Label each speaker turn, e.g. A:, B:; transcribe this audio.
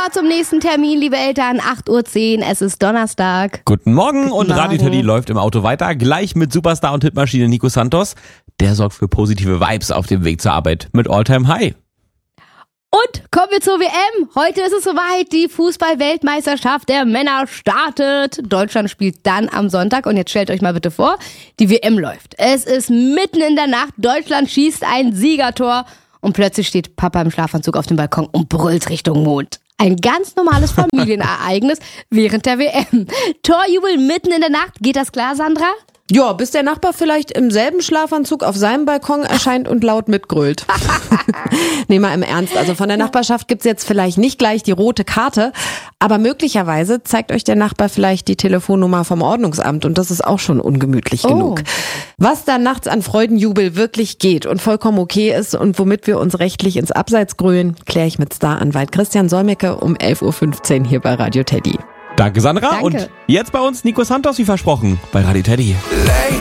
A: zum nächsten Termin, liebe Eltern. 8:10 Uhr, es ist Donnerstag.
B: Guten Morgen und
A: Morgen.
B: Radio Teddy läuft im Auto weiter. Gleich mit Superstar und Hitmaschine Nico Santos. Der sorgt für positive Vibes auf dem Weg zur Arbeit mit Alltime High.
A: Und kommen wir zur WM. Heute ist es soweit. Die Fußball-Weltmeisterschaft der Männer startet. Deutschland spielt dann am Sonntag. Und jetzt stellt euch mal bitte vor, die WM läuft. Es ist mitten in der Nacht. Deutschland schießt ein Siegertor. Und plötzlich steht Papa im Schlafanzug auf dem Balkon und brüllt Richtung Mond. Ein ganz normales Familienereignis während der WM. Torjubel mitten in der Nacht. Geht das klar, Sandra?
C: Ja, bis der Nachbar vielleicht im selben Schlafanzug auf seinem Balkon erscheint und laut mitgrölt. Nee, mal im Ernst. Also von der Nachbarschaft gibt's jetzt vielleicht nicht gleich die rote Karte, aber möglicherweise zeigt euch der Nachbar vielleicht die Telefonnummer vom Ordnungsamt und das ist auch schon ungemütlich genug. Was da nachts an Freudenjubel wirklich geht und vollkommen okay ist und womit wir uns rechtlich ins Abseits grölen, kläre ich mit Staranwalt Christian Solmecke um 11:15 Uhr hier bei Radio Teddy.
B: Danke, Sandra.
A: Danke.
B: Und jetzt bei uns Nico Santos, wie versprochen, bei Radio Teddy.
D: Late